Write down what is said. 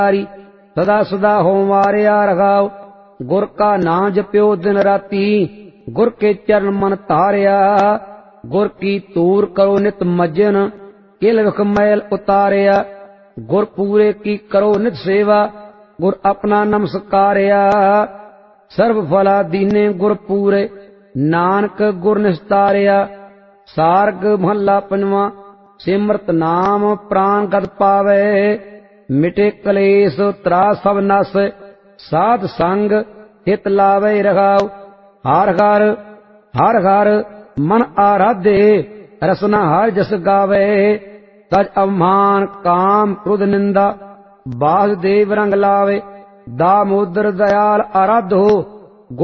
सदा सदा हो मारिया रखाओ। गुर का नाम जप्यो दिन राती, गुर के चरण मन तारिया। गुर की तूर करो नित मज्जन, किल विख मैल उतारिया। गुर पूरे की करो नित सेवा, गुर अपना नमस्कारिया। सर्व फला दीने गुर पूरे, नानक गुर निस्तारिया। सारग महला पंजवा। सिमरत नाम प्राण गत पावे, मिटे कलेश त्रास सब नस। साध संग हित लावे रखाओ। हर घर मन आराधे, रसना हर जस गावे। तज अवमान काम क्रोध निंदा, वासुदेव रंग लावे। दामोदर दयाल आराधो,